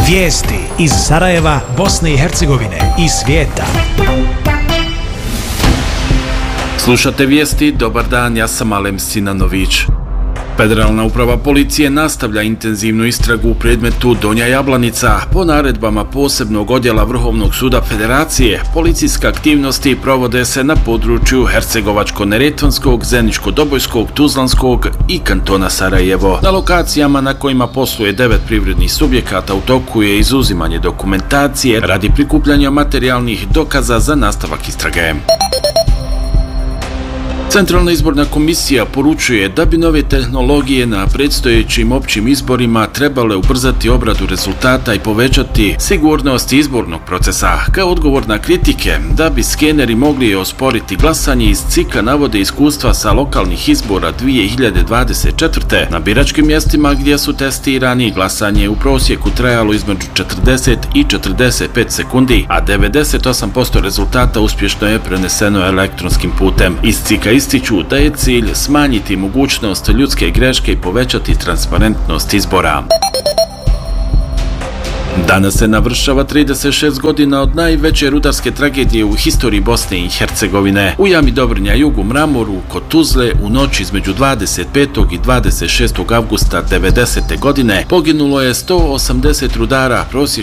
Vijesti iz Sarajeva, Bosne i Hercegovine i svijeta. Slušate vijesti, dobar dan, ja sam Alem Sinanović. Federalna uprava policije nastavlja intenzivnu istragu u predmetu Donja Jablanica. Po naredbama posebnog odjela Vrhovnog suda Federacije, policijske aktivnosti provode se na području Hercegovačko-Neretvanskog, Zeničko-Dobojskog, Tuzlanskog i kantona Sarajevo. Na lokacijama na kojima posluje 9 privrednih subjekata u toku je izuzimanje dokumentacije radi prikupljanja materijalnih dokaza za nastavak istrage. Centralna izborna komisija poručuje da bi nove tehnologije na predstojećim općim izborima trebale ubrzati obradu rezultata i povećati sigurnost izbornog procesa. Kao odgovor na kritike da bi skeneri mogli osporiti glasanje, iz CIK-a navode iskustva sa lokalnih izbora 2024. Na biračkim mjestima gdje su testirani, glasanje je u prosjeku trajalo između 40 i 45 sekundi, a 98% rezultata uspješno je preneseno elektronskim putem. Iz CIK-a ističu da je cilj smanjiti mogućnost ljudske greške i povećati transparentnost izbora. Danas se navršava 36 godina od najveće rudarske tragedije u historiji Bosne i Hercegovine. U jami Dobrnja Jug u Mramoru kod Tuzle u noć između 25. i 26. avgusta 90. godine poginulo je 180 rudara prosječne